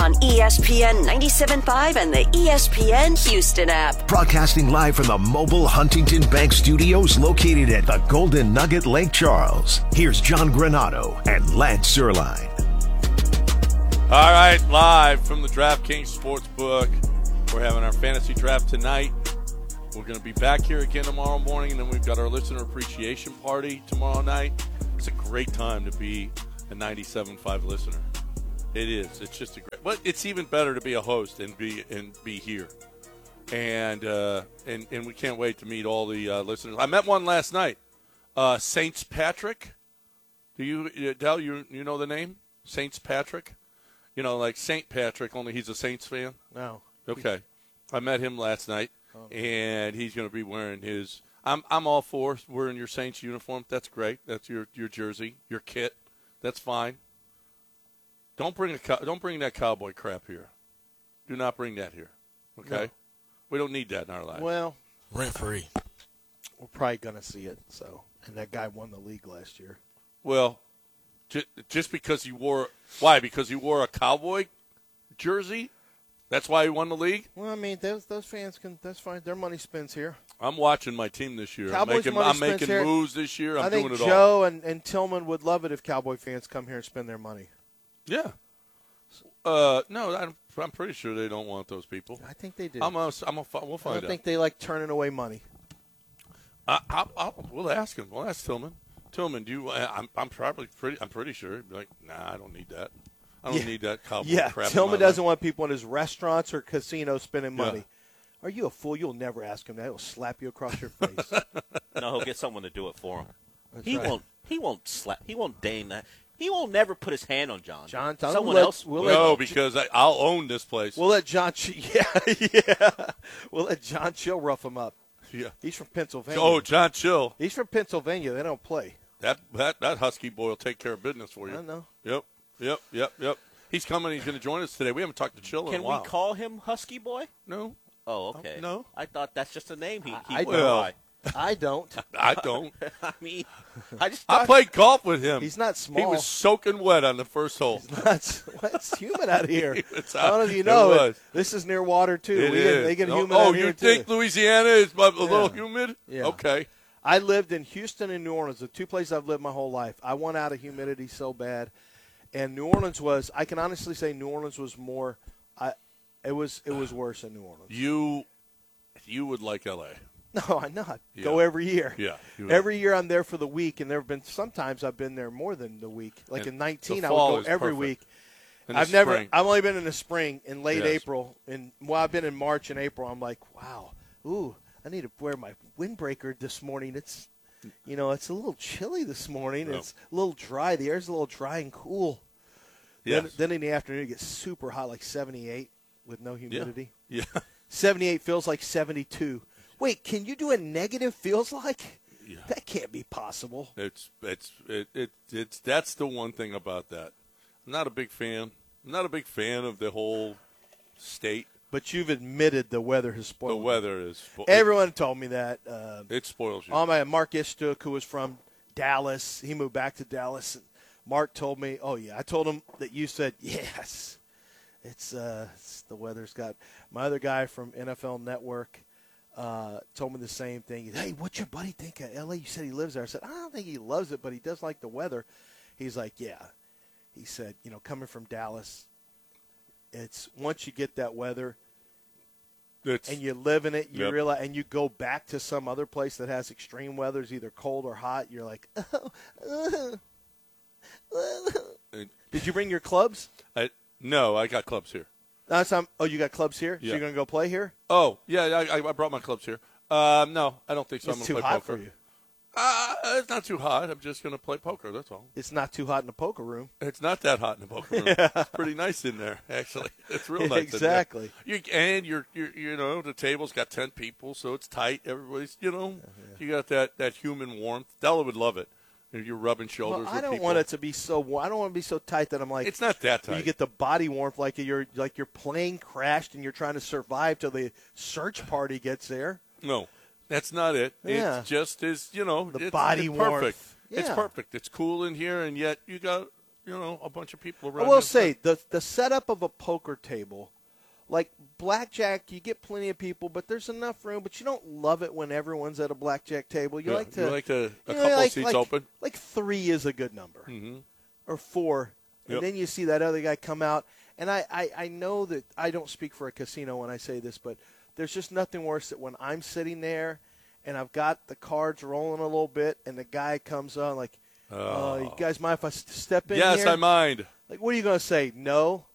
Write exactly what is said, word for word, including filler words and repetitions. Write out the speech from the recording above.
on E S P N ninety-seven point five and the E S P N Houston app. Broadcasting live from the mobile Huntington Bank Studios located at the Golden Nugget Lake Charles. Here's John Granado and Lance Zierlein. All right, live from the DraftKings Sportsbook. We're having our fantasy draft tonight. We're going to be back here again tomorrow morning, and then we've got our listener appreciation party tomorrow night. It's a great time to be a ninety-seven point five listener. It is. It's just a great. But it's even better to be a host and be and be here, and uh, and and we can't wait to meet all the uh, listeners. I met one last night, uh, Saints Patrick. Do you, Del? You you know the name Saints Patrick? You know, like Saint Patrick, only he's a Saints fan. No. Okay, I met him last night, and he's going to be wearing his. I'm I'm all for wearing your Saints uniform. That's great. That's your your jersey, your kit. That's fine. Don't bring a don't bring that cowboy crap here. Do not bring that here. Okay, no. We don't need that in our life. Well, rent free. We're probably gonna see it. So, and that guy won the league last year. Well, just, just because you wore why? Because you wore a cowboy jersey. That's why he won the league? Well, I mean, those those fans can. That's fine. Their money spends here. I'm watching my team this year. Cowboys I'm making, money I'm making here. moves this year. I'm I think doing it Joe all. and, and Tillman would love it if Cowboy fans come here and spend their money. Yeah. Uh, no, I'm, I'm pretty sure they don't want those people. I think they do. I'm a, I'm a, we'll find I out. think they like turning away money. I, I, I, we'll ask him. We'll ask Tillman. Tillman, do you? I'm, I'm probably pretty. I'm pretty sure. He'd be like, nah, I don't need that. I don't yeah. need that cowboy yeah. crap. Tillman doesn't life. want people in his restaurants or casinos spending money. Yeah. Are you a fool? You'll never ask him that. He'll slap you across your face. No, he'll get someone to do it for him. That's he right. won't. He won't slap. He won't deign that. He won't never put his hand on John. John, John someone we'll else. Let, we'll no, let, because I, I'll own this place. We'll let John. Yeah, yeah. We'll let John Chill rough him up. Yeah. He's from Pennsylvania. Oh, John Chill. He's from Pennsylvania. They don't play. That that that husky boy will take care of business for you. I know. Yep, yep, yep, yep. He's coming. He's going to join us today. We haven't talked to Chill in Can a while. we call him Husky Boy? No. Oh, okay. Oh, no. I thought that's just a name he, he I went don't. by. I don't. I don't. I mean, I just I thought, played golf with him. He's not small. He was soaking wet on the first hole. That's what's humid out here. It's I don't know if you it know it. was. This is near water too. It we is. Get, they get oh, humid oh, out here you too. think Louisiana is a little Yeah. humid? Yeah. Okay. I lived in Houston and New Orleans, the two places I've lived my whole life. I want out of humidity so bad, and New Orleans was. I can honestly say New Orleans was more. I, it was it was worse in New Orleans. You, you would like L A. No, I'm not. Yeah. Go every year. Yeah. you Every year I'm there for the week, and there have been sometimes I've been there more than the week. Like And in nineteen, the I fall would is go every perfect. week. In the I've never. spring. I've only been in the spring, in late Yes. April, and well, I've been in March and April. I'm like, wow, ooh, I need to wear my windbreaker this morning. It's, you know, it's a little chilly this morning. No. It's a little dry. The air's a little dry and cool. Then, Yes. then in the afternoon, it gets super hot, like seventy-eight with no humidity. Yeah. seventy-eight feels like seventy-two. Wait, can you do a negative feels like? Yeah. That can't be possible. It's it's it, it it's that's the one thing about that. I'm not a big fan. I'm not a big fan of the whole state. But you've admitted the weather has spoiled The you. weather is spo- Everyone told me that. Uh, it, it spoils you. all my Mark Istook, who was from Dallas, he moved back to Dallas. And Mark told me, oh yeah, I told him that you said yes. It's uh, it's, the weather's got. My other guy from N F L Network uh, told me the same thing. Hey, what's your buddy think of L A? You said he lives there. I said I don't think he loves it, but he does like the weather. He's like, yeah. He said, you know, coming from Dallas, it's once you get that weather. It's, And you live in it, you Yep. realize, and you go back to some other place that has extreme weather, it's either cold or hot. You're like, oh, uh, uh. it- Did you bring your clubs? I, no, I got clubs here. Last time, oh, you got clubs here? So Yeah. you're gonna go play here? Oh, yeah, I, I brought my clubs here. Um, no, I don't think so. I'm It's gonna too play hot poker. for you. Uh, it's not too hot. I'm just going to play poker. That's all. It's not too hot in the poker room. It's not that hot in the poker room. It's pretty nice in there, actually. It's real nice. Exactly. In there. You, and you're, you're, you know, the table's got ten people, so it's tight. Everybody's, you know, you got that, that human warmth. Della would love it. You're rubbing shoulders Well, I with don't people. want it to be so. wa- I don't want to be so tight that I'm like. It's not that You tight. get the body warmth like you're like your plane crashed and you're trying to survive till the search party gets there. No, that's not it. Yeah. It's just as, you know, The it's, body it's warmth. perfect. It's Yeah. perfect. It's cool in here, and yet you got you know, a bunch of people I around. will you. say the the setup of a poker table, like blackjack, you get plenty of people, but there's enough room. But you don't love it when everyone's at a blackjack table. You Yeah, like to you like to a you know, couple like, seats like, open. Like three is a good number, Mm-hmm. or four, and Yep. then you see that other guy come out. And I, I, I know that I don't speak for a casino when I say this, but there's just nothing worse than when I'm sitting there and I've got the cards rolling a little bit, and the guy comes on like, "Oh, you guys mind if I s- step in Yes, here?" I mind. Like, what are you going to say? No.